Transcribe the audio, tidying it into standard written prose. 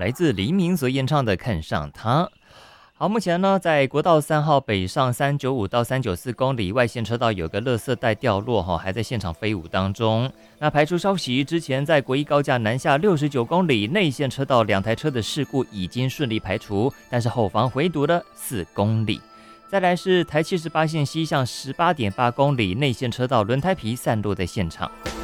来自黎明所演唱的《看上他》。好，目前呢，在国道3号北上395到394公里外线车道有个垃圾袋掉落还在现场飞舞当中。那排除消息，之前在国一高架南下69公里内线车道2台车的事故已经顺利排除，但是后方回堵了4公里。再来是台78线西向18.8公里内线车道轮胎皮散落在现场。